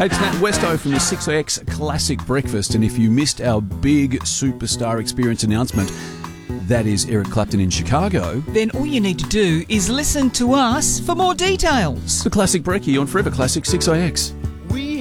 Hey, it's Nat Westo from the 6AX Classic Breakfast, and if you missed our big superstar experience announcement, that is Eric Clapton in Chicago, then all you need to do is listen to us for more details. the Classic Brekkie on Forever Classic 6AX. We